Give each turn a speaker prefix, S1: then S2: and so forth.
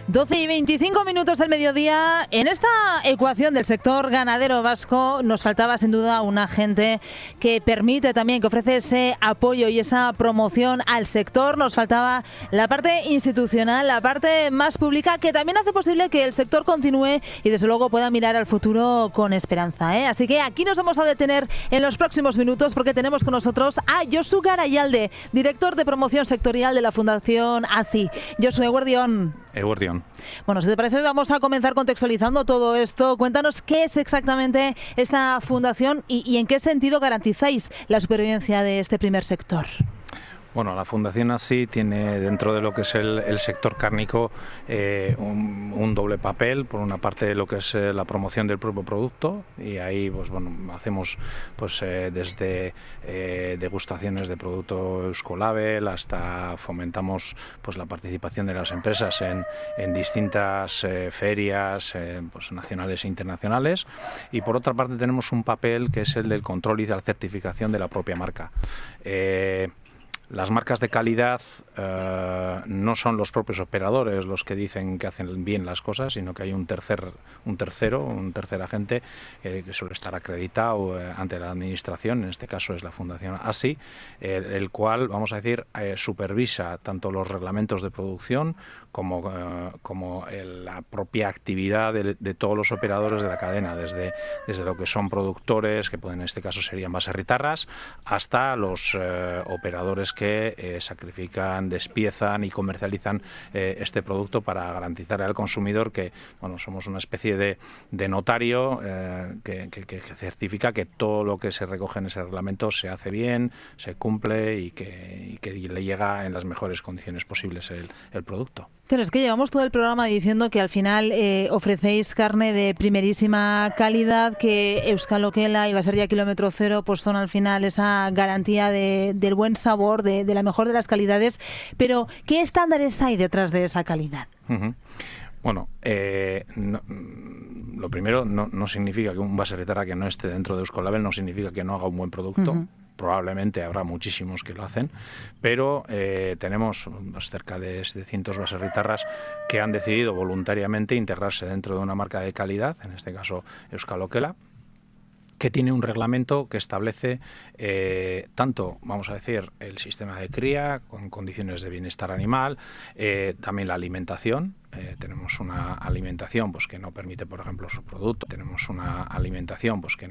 S1: 12:25 del mediodía. En esta ecuación del sector ganadero vasco nos faltaba sin duda un agente que permite también, que ofrece ese apoyo y esa promoción al sector. Nos faltaba la parte institucional, la parte más pública, que también hace posible que el sector continúe y desde luego pueda mirar al futuro con esperanza, ¿eh? Así que aquí nos vamos a detener en los próximos minutos porque tenemos con nosotros a Josu Garayalde, director de promoción sectorial de la Fundación ACI. Josu, eguerdión.
S2: Eguerdión.
S1: Bueno, si te parece, vamos a comenzar contextualizando todo esto. Cuéntanos qué es exactamente esta fundación y en qué sentido garantizáis la supervivencia de este primer sector.
S2: Bueno, la Fundación ACI tiene dentro de lo que es el sector cárnico un doble papel. Por una parte, lo que es la promoción del propio producto, y ahí pues bueno, hacemos pues desde degustaciones de producto Euskolabel hasta fomentamos pues la participación de las empresas en distintas ferias pues nacionales e internacionales. Y por otra parte tenemos un papel que es el del control y de la certificación de la propia marca. Las marcas de calidad no son los propios operadores los que dicen que hacen bien las cosas, sino que hay un tercer agente que suele estar acreditado ante la administración, en este caso es la Fundación ACI, el cual, vamos a decir, supervisa tanto los reglamentos de producción como la propia actividad de todos los operadores de la cadena, desde lo que son productores, que pueden, en este caso serían baserritarras, hasta los operadores que sacrifican, despiezan y comercializan este producto para garantizar al consumidor que bueno, somos una especie de notario que certifica que todo lo que se recoge en ese reglamento se hace bien, se cumple y que le llega en las mejores condiciones posibles el producto.
S1: Pero es que llevamos todo el programa diciendo que al final ofrecéis carne de primerísima calidad, que Euskal Okela y Baserria Kilómetro Cero pues son al final esa garantía del buen sabor, de la mejor de las calidades. Pero, ¿qué estándares hay detrás de esa calidad?
S2: Uh-huh. Bueno, lo primero no significa que un baserritarra que no esté dentro de Euskolabel no significa que no haga un buen producto. Uh-huh. Probablemente habrá muchísimos que lo hacen, pero tenemos cerca de 700 baserritarras que han decidido voluntariamente integrarse dentro de una marca de calidad, en este caso Euskal Okela, que tiene un reglamento que establece tanto, vamos a decir, el sistema de cría con condiciones de bienestar animal, también la alimentación. Tenemos una alimentación pues que no permite, por ejemplo, su producto. Tenemos una alimentación pues que